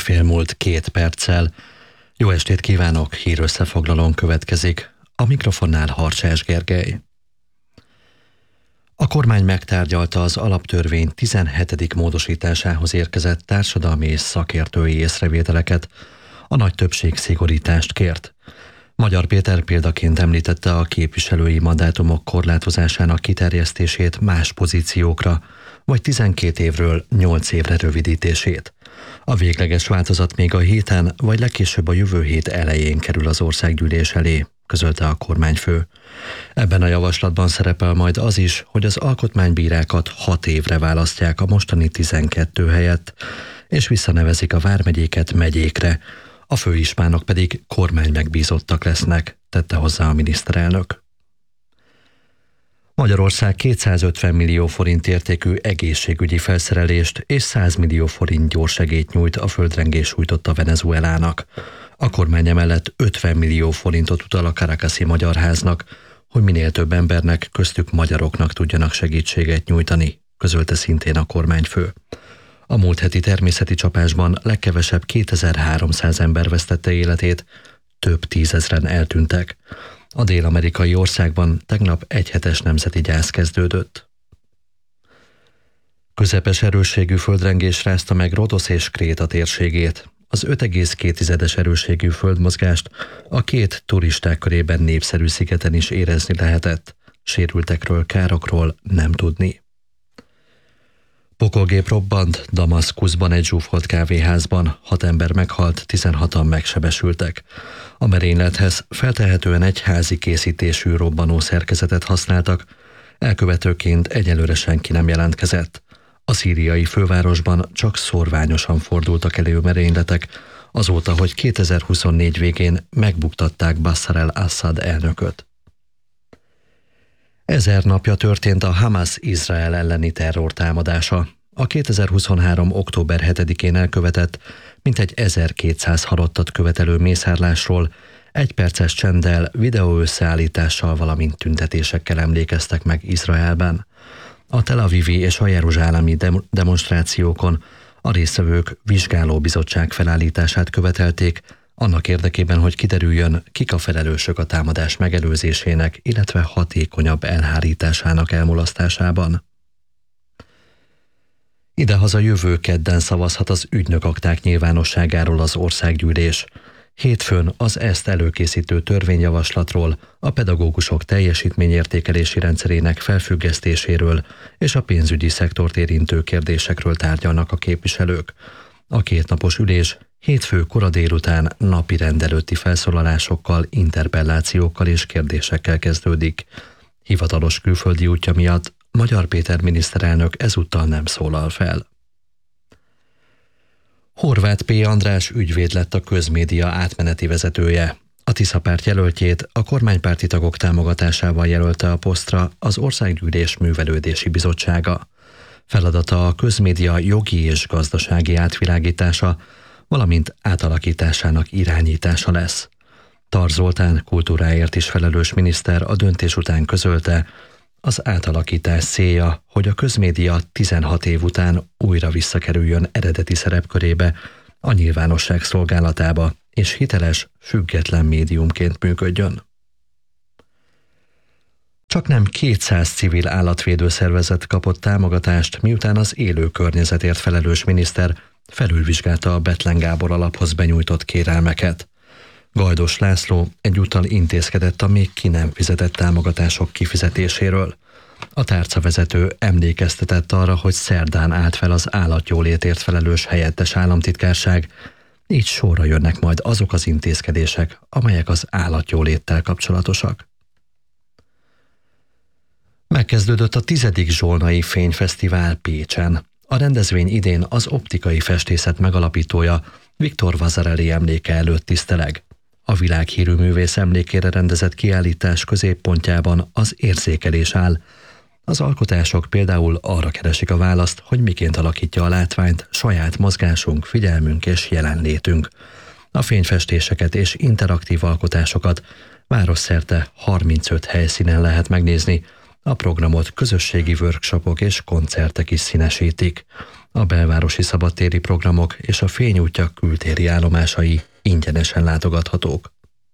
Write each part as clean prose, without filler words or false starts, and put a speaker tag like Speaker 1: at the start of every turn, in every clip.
Speaker 1: fél múlt 2 perccel. Jó estét kívánok, hírösszefoglalón következik. A mikrofonnál Harcsás Gergely. A kormány megtárgyalta az alaptörvény 17. módosításához érkezett társadalmi és szakértői észrevételeket. A nagy többség szigorítást kért. Magyar Péter példaként említette a képviselői mandátumok korlátozásának kiterjesztését más pozíciókra, vagy 12 évről 8 évre rövidítését. A végleges változat még a héten, vagy legkésőbb a jövő hét elején kerül az országgyűlés elé, közölte a kormányfő. Ebben a javaslatban szerepel majd az is, hogy az alkotmánybírákat 6 évre választják a mostani 12 helyett, és visszanevezik a vármegyéket megyékre, a főispánok pedig kormánymegbízottak lesznek, tette hozzá a miniszterelnök. Magyarország 250 millió forint értékű egészségügyi felszerelést és 100 millió forint gyorsegélyt nyújt a földrengés sújtotta Venezuelának. A kormány emellett 50 millió forintot utal a Caracasi Magyar Háznak, hogy minél több embernek, köztük magyaroknak tudjanak segítséget nyújtani, közölte szintén a kormányfő. A múlt heti természeti csapásban legkevesebb 2300 ember vesztette életét, több tízezren eltűntek. A dél-amerikai országban tegnap egyhetes nemzeti gyász kezdődött. Közepes erősségű földrengés rázta meg Rodosz és Kréta térségét. Az 5,2-es erősségű földmozgást a 2 turisták körében népszerű szigeten is érezni lehetett. Sérültekről, károkról nem tudni. Pokolgép robbant Damaszkuszban egy zsúfolt kávéházban, 6 ember meghalt, 16-an megsebesültek. A merénylethez feltehetően egy házi készítésű robbanó szerkezetet használtak, elkövetőként egyelőre senki nem jelentkezett. A szíriai fővárosban csak szórványosan fordultak elő merényletek, azóta, hogy 2024 végén megbuktatták Bashar al-Assad elnököt. 1000 napja történt a Hamas Izrael elleni terrortámadása. A 2023. október 7-én elkövetett, mintegy 1200 halottat követelő mészárlásról 1 perces csenddel, videó összeállítással, valamint tüntetésekkel emlékeztek meg Izraelben. A Tel Avivi és a jeruzsálemi demonstrációkon a résztvevők vizsgálóbizottság felállítását követelték, annak érdekében, hogy kiderüljön, kik a felelősök a támadás megelőzésének, illetve hatékonyabb elhárításának elmulasztásában. Idehaza jövő kedden szavazhat az ügynökakták nyilvánosságáról az országgyűlés. Hétfőn az ezt előkészítő törvényjavaslatról, a pedagógusok teljesítményértékelési rendszerének felfüggesztéséről és a pénzügyi szektort érintő kérdésekről tárgyalnak a képviselők. A 2 napos ülés hétfő kora délután napirend előtti felszólalásokkal, interpellációkkal és kérdésekkel kezdődik. Hivatalos külföldi útja miatt Magyar Péter miniszterelnök ezúttal nem szólal fel. Horváth P. András ügyvéd lett a közmédia átmeneti vezetője. A Tisza párt jelöltjét a kormánypárti tagok támogatásával jelölte a posztra az Országgyűlés Művelődési Bizottsága. Feladata a közmédia jogi és gazdasági átvilágítása, valamint átalakításának irányítása lesz. Tar Zoltán kultúráért is felelős miniszter a döntés után közölte, az átalakítás célja, hogy a közmédia 16 év után újra visszakerüljön eredeti szerepkörébe, a nyilvánosság szolgálatába, és hiteles, független médiumként működjön. Csaknem 200 civil állatvédőszervezet kapott támogatást, miután az élő környezetért felelős miniszter felülvizsgálta a Bethlen Gábor alaphoz benyújtott kérelmeket. Gajdos László egyúttal intézkedett a még ki nem fizetett támogatások kifizetéséről. A tárcavezető emlékeztetett arra, hogy szerdán állt fel az állatjólétért felelős helyettes államtitkárság, így sorra jönnek majd azok az intézkedések, amelyek az állatjóléttel kapcsolatosak. Megkezdődött a 10. Zsolnai Fényfesztivál Pécsen. A rendezvény idén az optikai festészet megalapítója Viktor Vasarely emléke előtt tiszteleg. A világhírű művész emlékére rendezett kiállítás középpontjában az érzékelés áll. Az alkotások például arra keresik a választ, hogy miként alakítja a látványt saját mozgásunk, figyelmünk és jelenlétünk. A fényfestéseket és interaktív alkotásokat városszerte 35 helyszínen lehet megnézni. A programot közösségi workshopok és koncertek is színesítik. a belvárosi szabadtéri programok és a Fényútja kültéri állomásai ingyenesen látogathatók.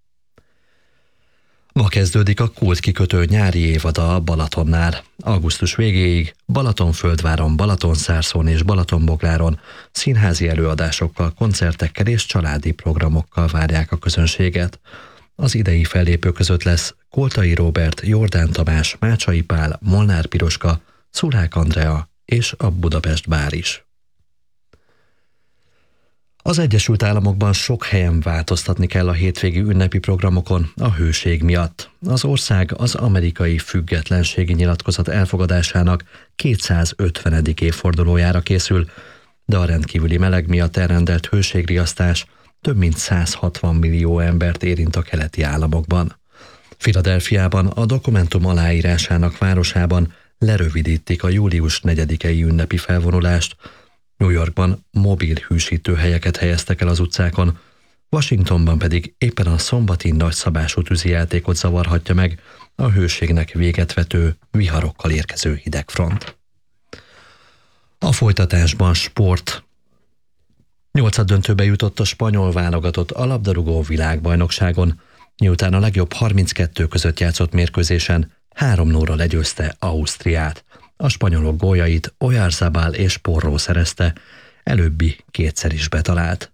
Speaker 1: Ma kezdődik a kultkikötő nyári évada a Balatonnál. Augusztus végéig Balatonföldváron, Balatonszárszón és Balatonbogláron színházi előadásokkal, koncertekkel és családi programokkal várják a közönséget. Az idei fellépők között lesz Koltai Róbert, Jordán Tamás, Mácsai Pál, Molnár Piroska, Szulák Andrea és a Budapest Bár is. Az Egyesült Államokban sok helyen változtatni kell a hétvégi ünnepi programokon a hőség miatt. Az ország az amerikai függetlenségi nyilatkozat elfogadásának 250. évfordulójára készül, de a rendkívüli meleg miatt elrendelt hőségriasztás több mint 160 millió embert érint a keleti államokban. Philadelphiában, a dokumentum aláírásának városában lerövidítik a július 4-i ünnepi felvonulást, New Yorkban mobil hűsítőhelyeket helyeztek el az utcákon, Washingtonban pedig éppen a szombati nagyszabású tűzijátékot zavarhatja meg a hőségnek véget vető, viharokkal érkező hidegfront. A folytatásban sport. 8-döntőbe jutott a spanyol válogatott a labdarúgó világbajnokságon, miután a legjobb 32 között játszott mérkőzésen 3-0-ra legyőzte Ausztriát. A spanyolok góljait Oyarzabal és Porró szerezte, előbbi kétszer is betalált.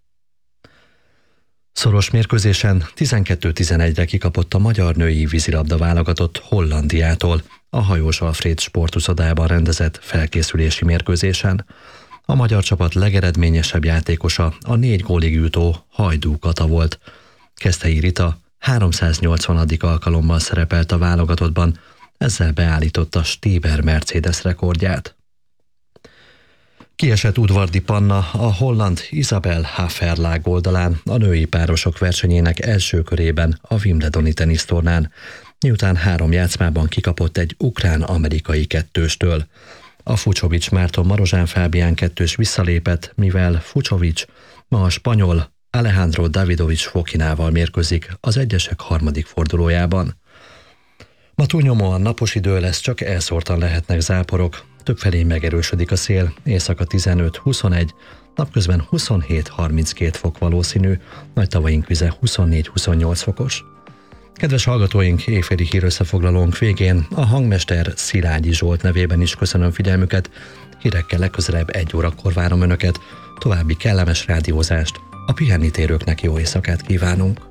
Speaker 1: Szoros mérkőzésen 12-11-re kikapott a magyar női vízilabda válogatott Hollandiától a Hajós Alfréd sportuszodában rendezett felkészülési mérkőzésen. A magyar csapat legeredményesebb játékosa a 4 gólig jutó Hajdú Kata volt. Keszthelyi Rita 380. alkalommal szerepelt a válogatottban, ezzel beállította Stieber Mercedes rekordját. Kiesett Udvardi Panna a holland Isabel Haferlág oldalán a női párosok versenyének első körében a Wimbledoni tenisztornán, miután 3 játszmában kikapott egy ukrán-amerikai kettőstől. A Fucsovics Márton Marozsán Fábián kettős visszalépett, mivel Fucsovics ma a spanyol Alejandro Davidovich Fokinával mérkőzik az egyesek harmadik fordulójában. Ma túlnyomóan napos idő lesz, csak elszórtan lehetnek záporok, többfelé megerősödik a szél, éjszaka 15-21, napközben 27-32 fok valószínű, nagy tavaink vize 24-28 fokos. Kedves hallgatóink, éjféli hírösszefoglalónk végén a hangmester Szilágyi Zsolt nevében is köszönöm figyelmüket, hírekkel legközelebb 1 órakor várom Önöket, további kellemes rádiózást, a pihennitérőknek jó éjszakát kívánunk!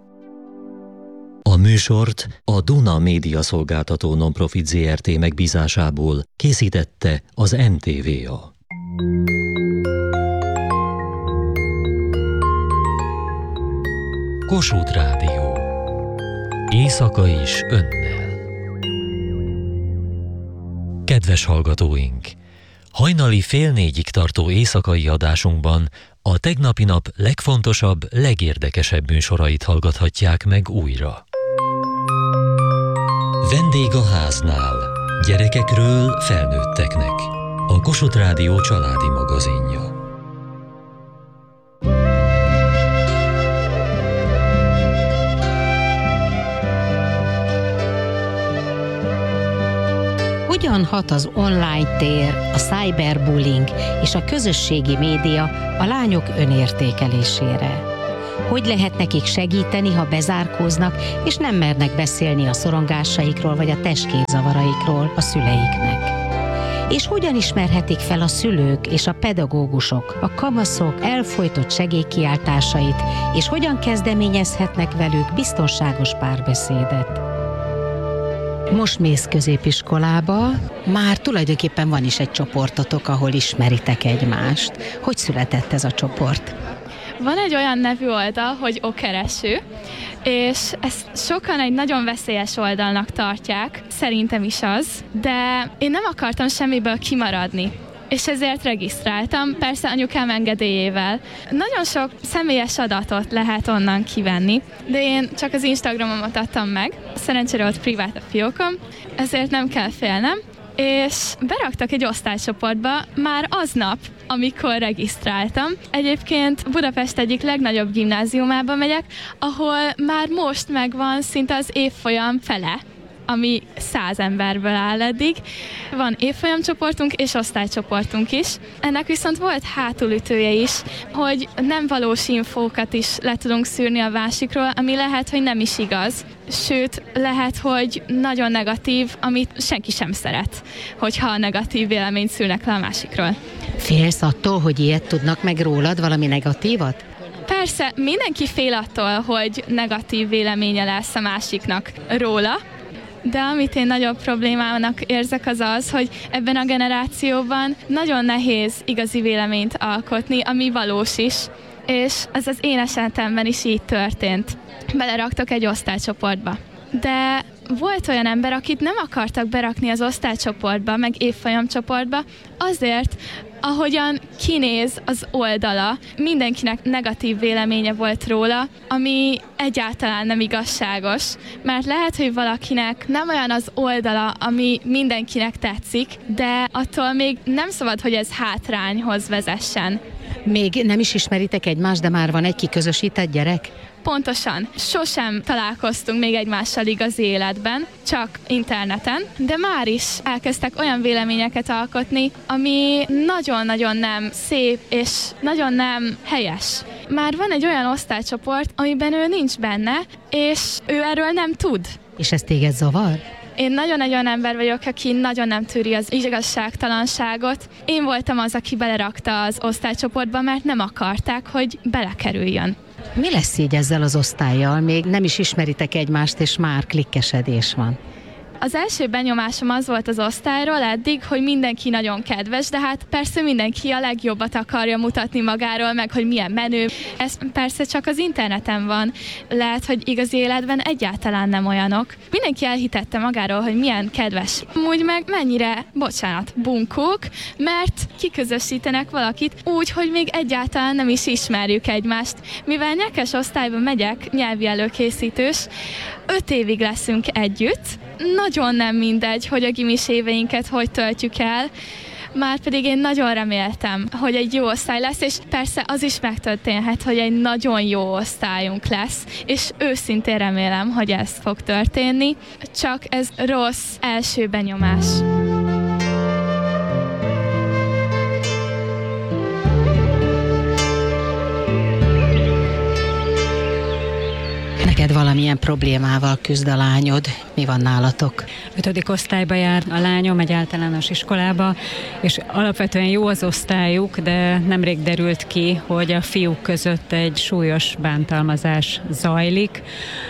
Speaker 2: A műsort a Duna Média Szolgáltató Nonprofit Zrt. Megbízásából készítette az NTVA. Kossuth Rádió. Éjszaka is önnel. Kedves hallgatóink! Hajnali 3:30-ig tartó éjszakai adásunkban a tegnapi nap legfontosabb, legérdekesebb műsorait hallgathatják meg újra. Vendég a háznál. Gyerekekről felnőtteknek. A Kossuth Rádió családi magazinja.
Speaker 3: Hogyan hat az online tér, a cyberbullying és a közösségi média a lányok önértékelésére? Hogy lehet nekik segíteni, ha bezárkóznak, és nem mernek beszélni a szorongásaikról vagy a testképzavaraikról a szüleiknek? És hogyan ismerhetik fel a szülők és a pedagógusok a kamaszok elfojtott segélykiáltásait, és hogyan kezdeményezhetnek velük biztonságos párbeszédet? Most mész középiskolába, már tulajdonképpen van is egy csoportotok, ahol ismeritek egymást. Hogy született ez a csoport?
Speaker 4: Van egy olyan nevű oldal, hogy Okereső, és ezt sokan egy nagyon veszélyes oldalnak tartják, szerintem is az, de én nem akartam semmiből kimaradni, és ezért regisztráltam, persze anyukám engedélyével. Nagyon sok személyes adatot lehet onnan kivenni, de én csak az Instagramomat adtam meg, szerencsére ott privát a fiókom, ezért nem kell félnem, és beraktak egy osztálycsoportba már aznap, amikor regisztráltam. Egyébként Budapest egyik legnagyobb gimnáziumába megyek, ahol már most megvan szinte az évfolyam fele ami 100 emberből áll eddig. Van évfolyamcsoportunk és osztálycsoportunk is. Ennek viszont volt hátulütője is, hogy nem valós infókat is le tudunk szűrni a másikról, ami lehet, hogy nem is igaz. Sőt, lehet, hogy nagyon negatív, amit senki sem szeret, hogyha negatív véleményt szűrnek le a másikról.
Speaker 3: Félsz attól, hogy ilyet tudnak meg rólad, valami negatívat?
Speaker 4: Persze, mindenki fél attól, hogy negatív véleménye lesz a másiknak róla, de amit én nagyobb problémának érzek az, hogy ebben a generációban nagyon nehéz igazi véleményt alkotni, ami valós is, és ez az én esetemben is így történt. Beleraktak egy osztálycsoportba. De volt olyan ember, akit nem akartak berakni az osztálycsoportba, meg évfolyamcsoportba, azért, ahogyan kinéz az oldala, mindenkinek negatív véleménye volt róla, ami egyáltalán nem igazságos, mert lehet, hogy valakinek nem olyan az oldala, ami mindenkinek tetszik, de attól még nem szabad, hogy ez hátrányhoz vezessen.
Speaker 3: Még nem is ismeritek egymást, de már van egy kiközösített gyerek?
Speaker 4: Pontosan. Sosem találkoztunk még egymással igazi életben, csak interneten, de már is elkezdtek olyan véleményeket alkotni, ami nagyon-nagyon nem szép és nagyon nem helyes. Már van egy olyan osztálycsoport, amiben ő nincs benne, és ő erről nem tud.
Speaker 3: És ez téged zavar?
Speaker 4: Én nagyon olyan ember vagyok, aki nagyon nem tűri az igazságtalanságot. Én voltam az, aki belerakta az osztálycsoportba, mert nem akarták, hogy belekerüljön.
Speaker 3: Mi lesz így ezzel az osztállyal? Még nem is ismeritek egymást, és már klikkesedés van.
Speaker 4: Az első benyomásom az volt az osztályról eddig, hogy mindenki nagyon kedves, de hát persze mindenki a legjobbat akarja mutatni magáról, meg hogy milyen menő. Ez persze csak az interneten van. Lehet, hogy igazi életben egyáltalán nem olyanok. Mindenki elhitette magáról, hogy milyen kedves. Úgy meg mennyire, bunkók, mert kiközösítenek valakit úgy, hogy még egyáltalán nem is ismerjük egymást. Mivel nyekes osztályba megyek, nyelvi előkészítős, 5 évig leszünk együtt. Nagyon nem mindegy, hogy a gimis éveinket hogy töltjük el, márpedig én nagyon reméltem, hogy egy jó osztály lesz, és persze az is megtörténhet, hogy egy nagyon jó osztályunk lesz, és őszintén remélem, hogy ez fog történni, csak ez rossz első benyomás.
Speaker 3: Neked valamilyen problémával küzd a lányod? Mi van nálatok?
Speaker 5: 5. osztályba jár a lányom egy általános iskolába, és alapvetően jó az osztályuk, de nemrég derült ki, hogy a fiúk között egy súlyos bántalmazás zajlik,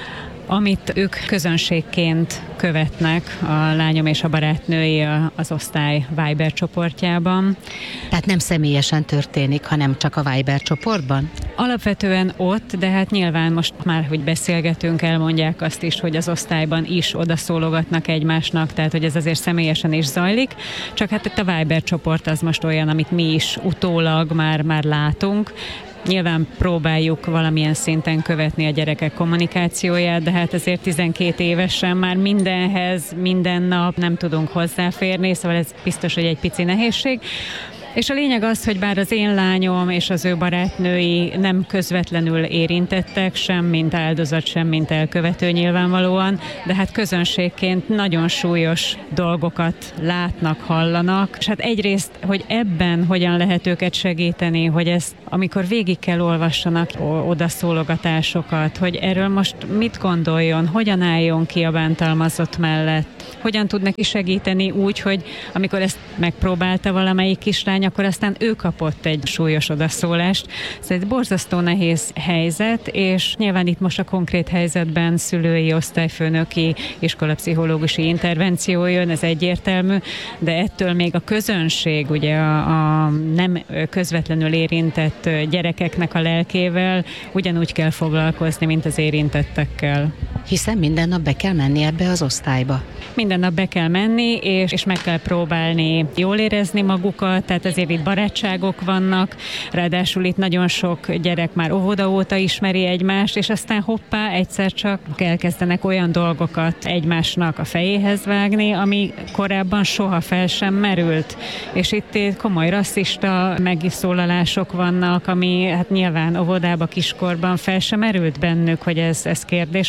Speaker 5: amit ők közönségként követnek, a lányom és a barátnői az osztály Viber csoportjában.
Speaker 3: Tehát nem személyesen történik, hanem csak a Viber csoportban?
Speaker 5: Alapvetően ott, de hát nyilván most már, hogy beszélgetünk, elmondják azt is, hogy az osztályban is odaszólogatnak egymásnak, tehát hogy ez azért személyesen is zajlik, csak hát itt a Viber csoport az most olyan, amit mi is utólag már látunk. Nyilván próbáljuk valamilyen szinten követni a gyerekek kommunikációját, de hát azért 12 évesen már mindenhez, minden nap nem tudunk hozzáférni, szóval ez biztos, hogy egy pici nehézség. És a lényeg az, hogy bár az én lányom és az ő barátnői nem közvetlenül érintettek, sem mint áldozat, sem mint elkövető nyilvánvalóan, de hát közönségként nagyon súlyos dolgokat látnak, hallanak. És hát egyrészt, hogy ebben hogyan lehet őket segíteni, hogy ezt, amikor végig kell olvassanak odaszólogatásokat, hogy erről most mit gondoljon, hogyan álljon ki a bántalmazott mellett, hogyan tud neki segíteni úgy, hogy amikor ezt megpróbálta valamelyik kislány, akkor aztán ő kapott egy súlyos odaszólást. Ez egy borzasztó nehéz helyzet, és nyilván itt most a konkrét helyzetben szülői, osztályfőnöki, iskolapszichológusi intervenció jön, ez egyértelmű, de ettől még a közönség, ugye a nem közvetlenül érintett gyerekeknek a lelkével ugyanúgy kell foglalkozni, mint az érintettekkel.
Speaker 3: Hiszen minden nap be kell menni ebbe az osztályba.
Speaker 5: Minden nap be kell menni, és meg kell próbálni jól érezni magukat, tehát azért itt barátságok vannak, ráadásul itt nagyon sok gyerek már óvoda óta ismeri egymást, és aztán hoppá, egyszer csak elkezdenek olyan dolgokat egymásnak a fejéhez vágni, ami korábban soha fel sem merült. És itt komoly rasszista megszólalások vannak, ami hát nyilván óvodába, kiskorban fel sem merült bennük, hogy ez kérdés lehet.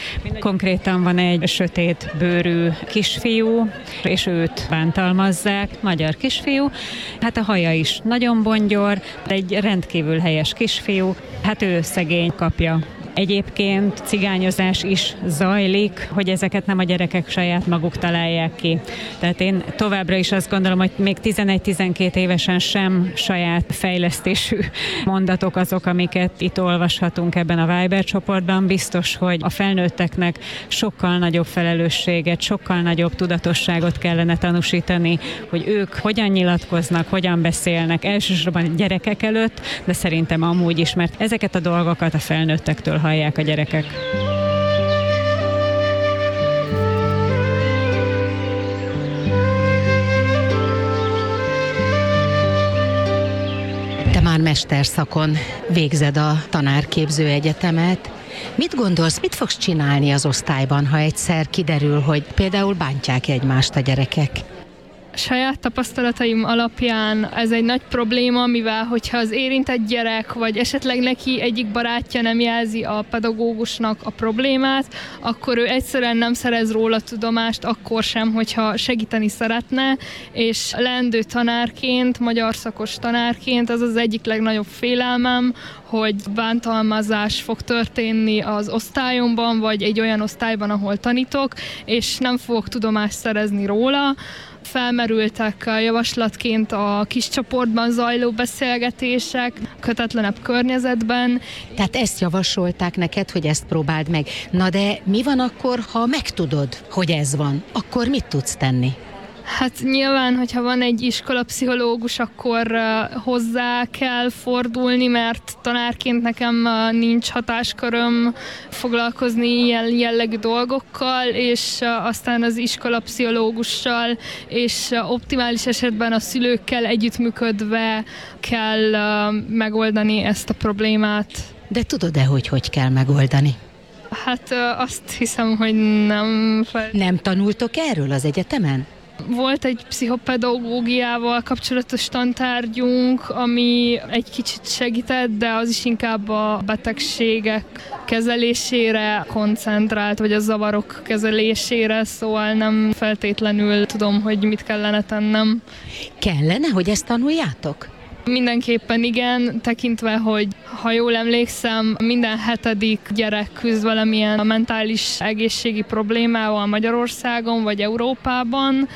Speaker 5: Konkrétan van egy sötét bőrű kisfiú, és őt bántalmazzák, magyar kisfiú. Hát a haja is nagyon bongyor, de egy rendkívül helyes kisfiú. Hát ő szegény kapja. Egyébként cigányozás is zajlik, hogy ezeket nem a gyerekek saját maguk találják ki. Tehát én továbbra is azt gondolom, hogy még 11-12 évesen sem saját fejlesztésű mondatok azok, amiket itt olvashatunk ebben a Viber csoportban. Biztos, hogy a felnőtteknek sokkal nagyobb felelősséget, sokkal nagyobb tudatosságot kellene tanúsítani, hogy ők hogyan nyilatkoznak, hogyan beszélnek, elsősorban gyerekek előtt, de szerintem amúgy is, mert ezeket a dolgokat a felnőttektől hallják a gyerekek.
Speaker 3: Te már mesterszakon végzed a tanárképző egyetemet. Mit gondolsz, mit fogsz csinálni az osztályban, ha egyszer kiderül, hogy például bántják egymást a gyerekek?
Speaker 4: Saját tapasztalataim alapján ez egy nagy probléma, mivel hogyha az érintett gyerek, vagy esetleg neki egyik barátja nem jelzi a pedagógusnak a problémát, akkor ő egyszerűen nem szerez róla tudomást, akkor sem, hogyha segíteni szeretne, és leendő tanárként, magyar szakos tanárként ez az egyik legnagyobb félelmem, hogy bántalmazás fog történni az osztályomban, vagy egy olyan osztályban, ahol tanítok, és nem fogok tudomást szerezni róla. Felmerültek javaslatként a kis csoportban zajló beszélgetések, kötetlenebb környezetben.
Speaker 3: Tehát ezt javasolták neked, hogy ezt próbáld meg. Na de mi van akkor, ha megtudod, hogy ez van? Akkor mit tudsz tenni?
Speaker 4: Hát nyilván, hogyha van egy iskolapszichológus, akkor hozzá kell fordulni, mert tanárként nekem nincs hatásköröm foglalkozni ilyen jellegű dolgokkal, és aztán az iskolapszichológussal, és optimális esetben a szülőkkel együttműködve kell megoldani ezt a problémát.
Speaker 3: De tudod-e, hogy kell megoldani?
Speaker 4: Hát azt hiszem, hogy nem.
Speaker 3: Nem tanultok erről az egyetemen?
Speaker 4: Volt egy pszichopedagógiával kapcsolatos tantárgyunk, ami egy kicsit segített, de az is inkább a betegségek kezelésére koncentrált, vagy a zavarok kezelésére, szóval nem feltétlenül tudom, hogy mit kellene tennem.
Speaker 3: Kellene, hogy ezt tanuljátok?
Speaker 4: Mindenképpen igen, tekintve, hogy ha jól emlékszem, minden 7. gyerek küzd valamilyen mentális egészségi problémával Magyarországon vagy Európában,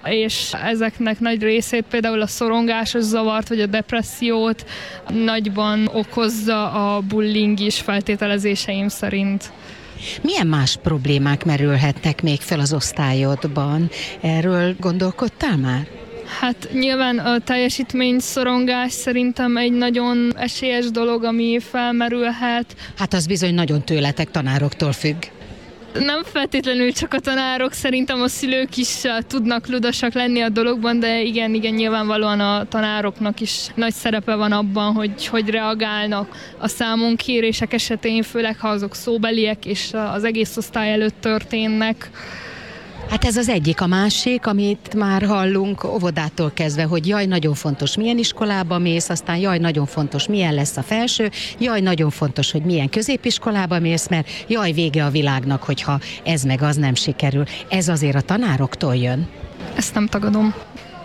Speaker 4: és ezeknek nagy részét, például a szorongásos zavart vagy a depressziót nagyban okozza a bullying is feltételezéseim szerint.
Speaker 3: Milyen más problémák merülhetnek még fel az osztályodban? Erről gondolkodtál már?
Speaker 4: Hát nyilván a teljesítményszorongás szerintem egy nagyon esélyes dolog, ami felmerülhet.
Speaker 3: Hát az bizony nagyon tőletek, tanároktól függ.
Speaker 4: Nem feltétlenül csak a tanárok, szerintem a szülők is tudnak ludasak lenni a dologban, de igen, nyilvánvalóan a tanároknak is nagy szerepe van abban, hogy reagálnak a számonkérések esetén, főleg ha azok szóbeliek és az egész osztály előtt történnek.
Speaker 3: Hát ez az egyik, a másik, amit már hallunk óvodától kezdve, hogy jaj, nagyon fontos, milyen iskolába mész, aztán jaj, nagyon fontos, milyen lesz a felső, jaj, nagyon fontos, hogy milyen középiskolába mész, mert jaj, vége a világnak, hogyha ez meg az nem sikerül. Ez azért a tanároktól jön.
Speaker 4: Ezt nem tagadom.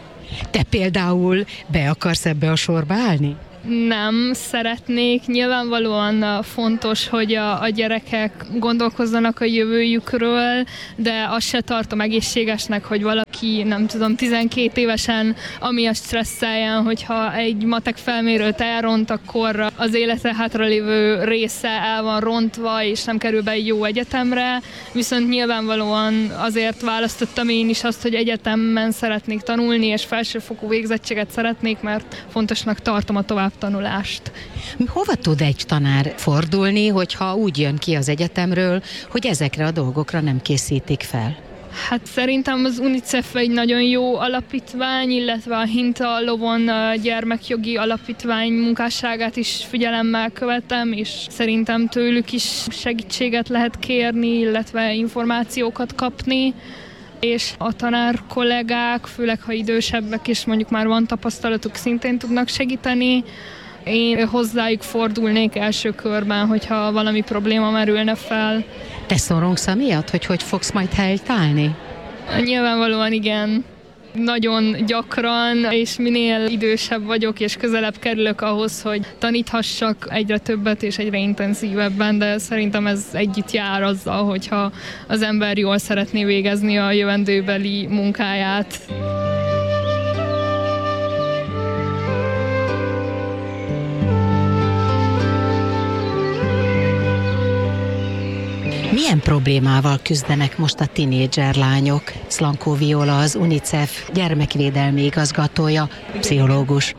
Speaker 3: Te például be akarsz ebbe a sorba állni?
Speaker 4: Nem szeretnék. Nyilvánvalóan fontos, hogy a gyerekek gondolkozzanak a jövőjükről, de azt se tartom egészségesnek, hogy valaki, nem tudom, 12 évesen amiatt stresszeljen, hogyha egy matek felmérőt elront, akkor az élete hátralévő része el van rontva, és nem kerül be egy jó egyetemre. Viszont nyilvánvalóan azért választottam én is azt, hogy egyetemen szeretnék tanulni, és felsőfokú végzettséget szeretnék, mert fontosnak tartom a továbbtanulást.
Speaker 3: Hova tud egy tanár fordulni, hogyha úgy jön ki az egyetemről, hogy ezekre a dolgokra nem készítik fel?
Speaker 4: Hát szerintem az UNICEF egy nagyon jó alapítvány, illetve a Hinta Lovon gyermekjogi alapítvány munkásságát is figyelemmel követem, és szerintem tőlük is segítséget lehet kérni, illetve információkat kapni. És a tanár kollégák, főleg ha idősebbek és mondjuk már van tapasztalatuk, szintén tudnak segíteni. Én hozzájuk fordulnék első körben, hogyha valami probléma merülne fel.
Speaker 3: Te szorongsz amiatt, hogy fogsz majd helytállni?
Speaker 4: Nyilvánvalóan igen. Nagyon gyakran, és minél idősebb vagyok, és közelebb kerülök ahhoz, hogy taníthassak egyre többet és egyre intenzívebben, de szerintem ez együtt jár azzal, hogyha az ember jól szeretné végezni a jövendőbeli munkáját.
Speaker 3: Milyen problémával küzdenek most a tinédzser lányok? Szlankó Viola, az UNICEF gyermekvédelmi igazgatója, pszichológus.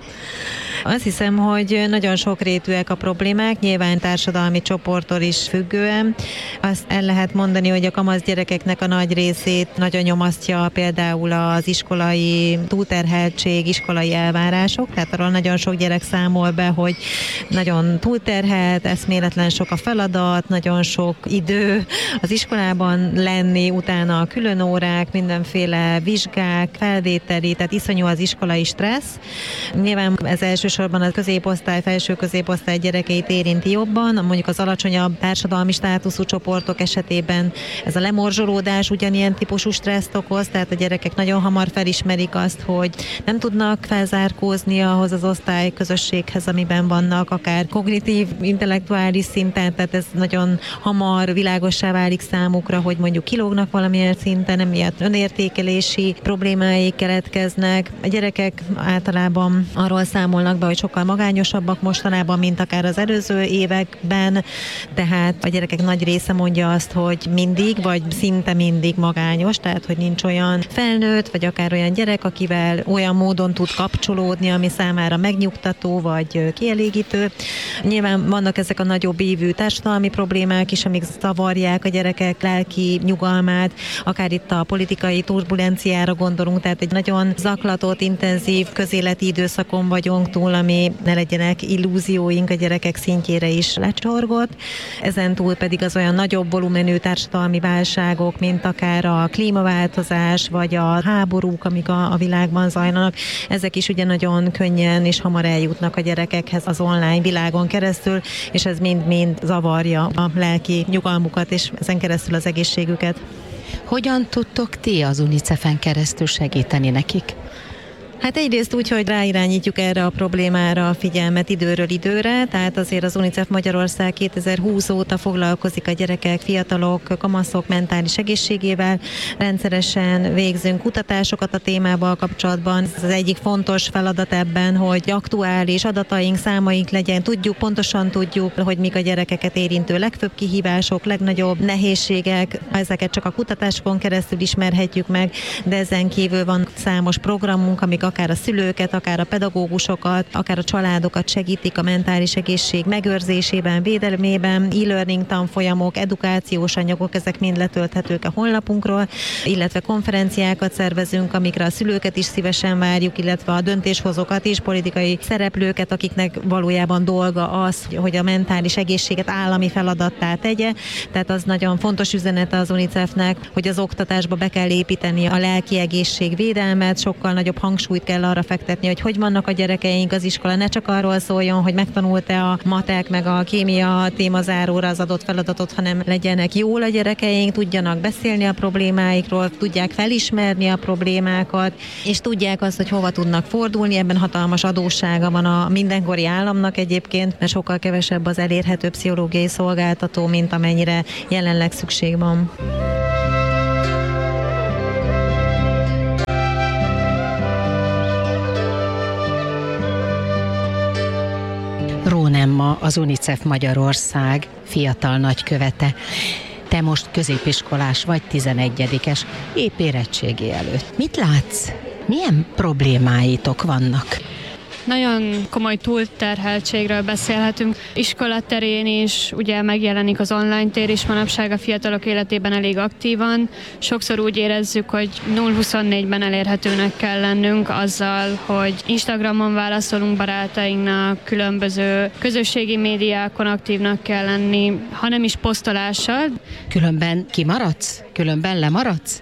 Speaker 6: Azt hiszem, hogy nagyon sokrétűek a problémák, nyilván társadalmi csoporttól is függően. Azt el lehet mondani, hogy a kamasz gyerekeknek a nagy részét nagyon nyomasztja például az iskolai túlterheltség, iskolai elvárások, tehát arról nagyon sok gyerek számol be, hogy nagyon túlterhelt, eszméletlen sok a feladat, nagyon sok idő az iskolában lenni, utána a külön órák, mindenféle vizsgák, felvételi, tehát iszonyú az iskolai stressz. Nyilván ez elsősorban a középosztály, felső középosztály gyerekeit érinti jobban, mondjuk az alacsonyabb társadalmi státuszú csoportok esetében ez a lemorzsolódás ugyanilyen típusú stresszt okoz, tehát a gyerekek nagyon hamar felismerik azt, hogy nem tudnak felzárkózni ahhoz az osztályközösséghez, amiben vannak, akár kognitív, intellektuális szinten, tehát ez nagyon hamar világossá válik számukra, hogy mondjuk kilógnak valamilyen szinten, emiatt önértékelési problémáik keletkeznek. A gyerekek általában arról számolnak be, hogy sokkal magányosabbak mostanában, mint akár az előző években, tehát a gyerekek nagy része mondja azt, hogy mindig, vagy szinte mindig magányos, tehát hogy nincs olyan felnőtt, vagy akár olyan gyerek, akivel olyan módon tud kapcsolódni, ami számára megnyugtató, vagy kielégítő. Nyilván vannak ezek a nagyobb ívű társadalmi problémák is, amik zavarják a gyerekek lelki nyugalmát, akár itt a politikai turbulenciára gondolunk, tehát egy nagyon zaklatott, intenzív közéleti időszakon vagyunk túl, ami ne legyenek illúzióink a gyerekek szintjére is lecsorgott. Ezen túl pedig az olyan nagyobb volumenű társadalmi válságok, mint akár a klímaváltozás, vagy a háborúk, amik a világban zajlanak, ezek is ugye nagyon könnyen és hamar eljutnak a gyerekekhez az online világon keresztül, és ez mind-mind zavarja a lelki nyugalmukat, és ezen keresztül az egészségüket.
Speaker 3: Hogyan tudtok ti az UNICEF-en keresztül segíteni nekik?
Speaker 6: Hát egyrészt úgy, hogy ráirányítjuk erre a problémára a figyelmet időről időre, tehát azért az UNICEF Magyarország 2020 óta foglalkozik a gyerekek, fiatalok, kamaszok mentális egészségével. Rendszeresen végzünk kutatásokat a témával kapcsolatban. Ez az egyik fontos feladat ebben, hogy aktuális adataink, számaink legyen. Pontosan tudjuk, hogy mik a gyerekeket érintő legfőbb kihívások, legnagyobb nehézségek. Ezeket csak a kutatásokon keresztül ismerhetjük meg, de ezen kívül van számos programunk, amik akár a szülőket, akár a pedagógusokat, akár a családokat segítik a mentális egészség megőrzésében, védelmében, e-learning tanfolyamok, edukációs anyagok, ezek mind letölthetők a honlapunkról, illetve konferenciákat szervezünk, amikre a szülőket is szívesen várjuk, illetve a döntéshozókat is, politikai szereplőket, akiknek valójában dolga az, hogy a mentális egészséget állami feladattá tegye. Tehát az nagyon fontos üzenet az UNICEF-nek, hogy az oktatásba be kell építeni a lelki egészségvédelmet, sokkal nagyobb hangsúlyt kell arra fektetni, hogy vannak a gyerekeink, az iskola ne csak arról szóljon, hogy megtanult-e a matek meg a kémia témazáróra az adott feladatot, hanem legyenek jól a gyerekeink, tudjanak beszélni a problémáikról, tudják felismerni a problémákat, és tudják azt, hogy hova tudnak fordulni. Ebben hatalmas adóssága van a mindenkori államnak egyébként, mert sokkal kevesebb az elérhető pszichológiai szolgáltató, mint amennyire jelenleg szükség van.
Speaker 3: Róna Emma, az UNICEF Magyarország fiatal nagykövete. Te most középiskolás vagy, 11-es, épp érettségi előtt. Mit látsz? Milyen problémáitok vannak?
Speaker 7: Nagyon komoly túlterheltségről beszélhetünk. Iskolaterén is ugye megjelenik az online tér is manapság a fiatalok életében elég aktívan. Sokszor úgy érezzük, hogy 0-24-ben elérhetőnek kell lennünk azzal, hogy Instagramon válaszolunk barátainknak, különböző közösségi médiákon aktívnak kell lenni, hanem is posztolással.
Speaker 3: Különben kimaradsz? Különben lemaradsz?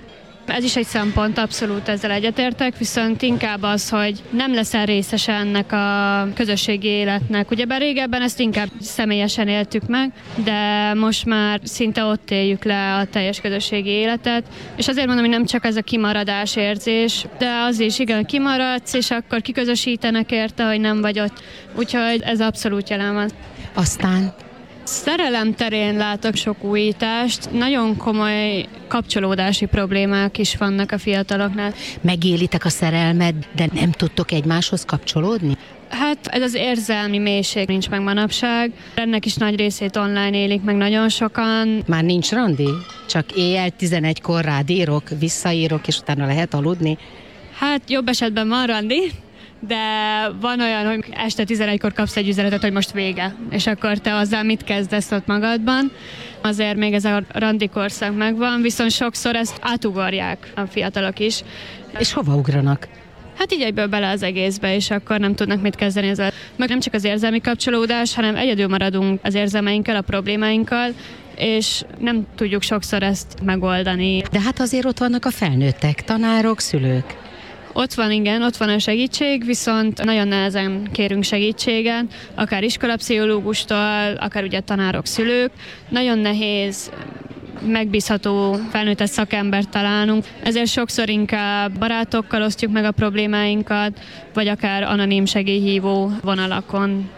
Speaker 7: Ez is egy szempont, abszolút ezzel egyetértek, viszont inkább az, hogy nem leszel részese ennek a közösségi életnek. Ugyebár régebben ezt inkább személyesen éltük meg, de most már szinte ott éljük le a teljes közösségi életet, és azért mondom, hogy nem csak ez a kimaradás érzés, de az is, igen, kimaradsz, és akkor kiközösítenek érte, hogy nem vagy ott. Úgyhogy ez abszolút jelen van.
Speaker 3: Aztán
Speaker 7: Szerelem terén látok sok újítást, nagyon komoly kapcsolódási problémák is vannak a fiataloknál.
Speaker 3: megélitek a szerelmet, de nem tudtok egymáshoz kapcsolódni?
Speaker 7: Hát ez az érzelmi mélység nincs meg manapság. Ennek is nagy részét online élik meg nagyon sokan.
Speaker 3: Már nincs randi? Csak éjjel 11-kor rád írok, visszaírok, és utána lehet aludni?
Speaker 7: Hát jobb esetben van randi, de van olyan, hogy este 11-kor kapsz egy üzenetet, hogy most vége, és akkor te azzal mit kezdesz ott magadban. Azért még ez a randi korszak megvan, viszont sokszor ezt átugorják a fiatalok is.
Speaker 3: És hova ugranak?
Speaker 7: Hát így egyből bele az egészbe, és akkor nem tudnak mit kezdeni ezzel. Meg nem csak az érzelmi kapcsolódás, hanem egyedül maradunk az érzelmeinkkel, a problémáinkkal, és nem tudjuk sokszor ezt megoldani.
Speaker 3: De hát azért ott vannak a felnőttek, tanárok, szülők.
Speaker 7: Ott van, igen, ott van a segítség, viszont nagyon nehezen kérünk segítséget, akár iskolapszichológustól, akár ugye tanárok, szülők. Nagyon nehéz megbízható felnőtt szakembert találnunk, ezért sokszor inkább barátokkal osztjuk meg a problémáinkat, vagy akár anonim segélyhívó vonalakon.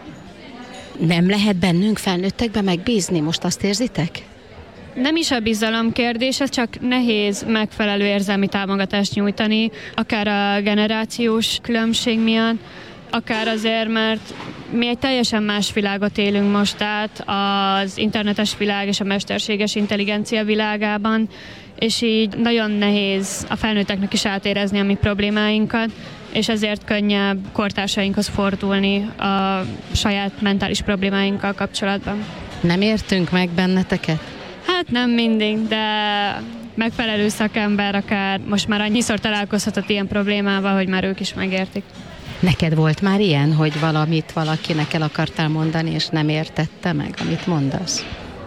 Speaker 3: Nem lehet bennünk felnőttekbe megbízni, most azt érzitek?
Speaker 7: Nem is a bizalom kérdése, csak nehéz megfelelő érzelmi támogatást nyújtani, akár a generációs különbség miatt, akár azért, mert mi egy teljesen más világot élünk most át az internetes világ és a mesterséges intelligencia világában, és így nagyon nehéz a felnőtteknek is átérezni a mi problémáinkat, és ezért könnyebb kortársainkhoz fordulni a saját mentális problémáinkkal kapcsolatban.
Speaker 3: Nem értünk meg benneteket?
Speaker 7: Hát nem mindig, de megfelelő szakember akár most már annyiszor találkozhatott ilyen problémával, hogy már ők is megértik.
Speaker 3: Neked volt már ilyen, hogy valamit valakinek el akartál mondani, és nem értette meg, amit mondasz?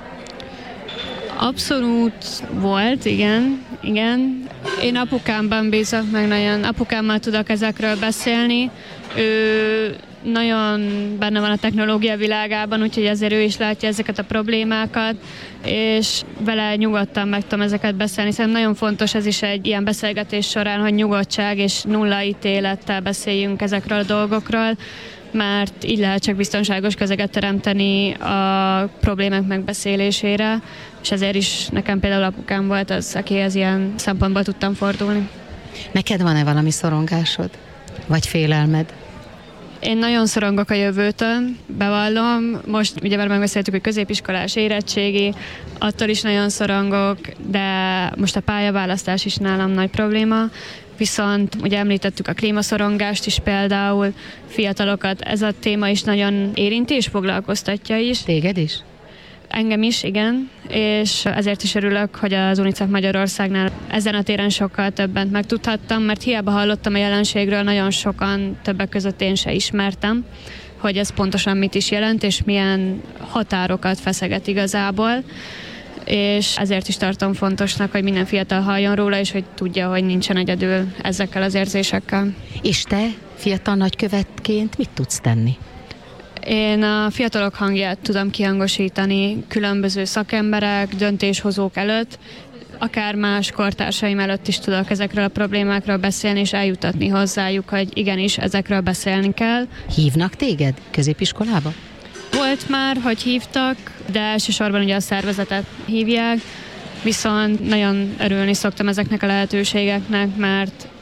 Speaker 7: Abszolút volt, igen. Én apukámban bízok meg nagyon. Apukámmal tudok ezekről beszélni. Ő nagyon benne van a technológia világában, úgyhogy ezért ő is látja ezeket a problémákat, és vele nyugodtan meg tudom ezeket beszélni. Szerintem nagyon fontos ez is egy ilyen beszélgetés során, hogy nyugodtság és nulla ítélettel beszéljünk ezekről a dolgokról, mert így lehet csak biztonságos közeget teremteni a problémák megbeszélésére, és ezért is nekem például apukám volt az, akihez ilyen szempontból tudtam fordulni.
Speaker 3: Neked van-e valami szorongásod? Vagy félelmed?
Speaker 7: Én nagyon szorongok a jövőtől, bevallom. Most ugye már megbeszéltük, hogy középiskolás érettségi, attól is nagyon szorongok, de most a pályaválasztás is nálam nagy probléma. Viszont ugye említettük a klímaszorongást is például, fiatalokat ez a téma is nagyon érinti és foglalkoztatja is.
Speaker 3: Téged is?
Speaker 7: Engem is, igen, és ezért is örülök, hogy az UNICEF Magyarországnál ezen a téren sokkal többet megtudhattam, mert hiába hallottam a jelenségről, nagyon sokan, többek között én se ismertem, hogy ez pontosan mit is jelent, és milyen határokat feszeget igazából, és ezért is tartom fontosnak, hogy minden fiatal halljon róla, és hogy tudja, hogy nincsen egyedül ezekkel az érzésekkel.
Speaker 3: És te, fiatal nagykövetként mit tudsz tenni?
Speaker 7: Én a fiatalok hangját tudom kihangosítani különböző szakemberek, döntéshozók előtt, akár más kortársaim előtt is tudok ezekről a problémákról beszélni, és eljutatni hozzájuk, hogy igenis ezekről beszélni kell.
Speaker 3: Hívnak téged középiskolába?
Speaker 7: Volt már, hogy hívtak, de elsősorban ugye a szervezetet hívják, viszont nagyon örülni szoktam ezeknek a lehetőségeknek, mert